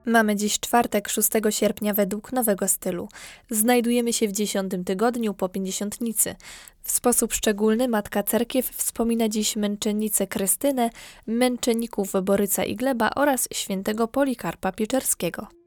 Mamy dziś czwartek, 6 sierpnia według nowego stylu. Znajdujemy się w 10. tygodniu po Pięćdziesiątnicy. W sposób szczególny Matka Cerkiew wspomina dziś męczennicę Krystynę, męczenników Boryca i Gleba oraz świętego Polikarpa Pieczerskiego.